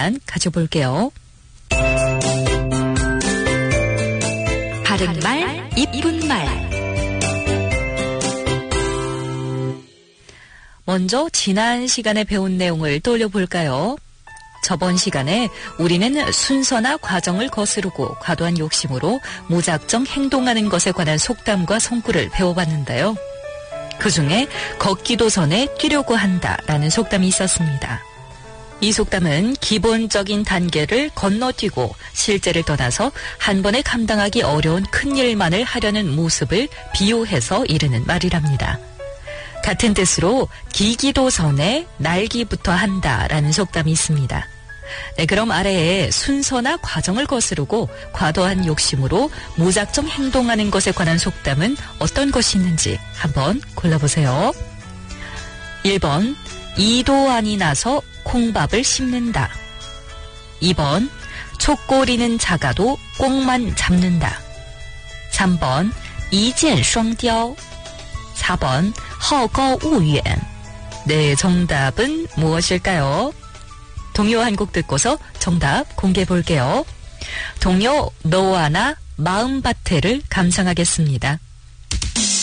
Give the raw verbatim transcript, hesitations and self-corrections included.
시간 가져볼게요. 바른말, 이쁜말. 먼저 지난 시간에 배운 내용을 떠올려 볼까요? 저번 시간에 우리는 순서나 과정을 거스르고 과도한 욕심으로 무작정 행동하는 것에 관한 속담과 성구를 배워봤는데요. 그중에 걷기도 전에 뛰려고 한다라는 속담이 있었습니다. 이 속담은 기본적인 단계를 건너뛰고 실제를 떠나서 한 번에 감당하기 어려운 큰 일만을 하려는 모습을 비유해서 이르는 말이랍니다. 같은 뜻으로 기기도 전에 날기부터 한다라는 속담이 있습니다. 네, 그럼 아래에 순서나 과정을 거스르고 과도한 욕심으로 무작정 행동하는 것에 관한 속담은 어떤 것이 있는지 한번 골라보세요. 일 번 이도 아니 나서 콩밥을 씹는다. 이 번 촉꼬리는 작아도 꽁만 잡는다. 삼 번 이箭双雕. 사 번 허거우연. 네, 정답은 무엇일까요? 동요 한 곡 듣고서 정답 공개해 볼게요. 동요 너와 나 마음밭에를 감상하겠습니다.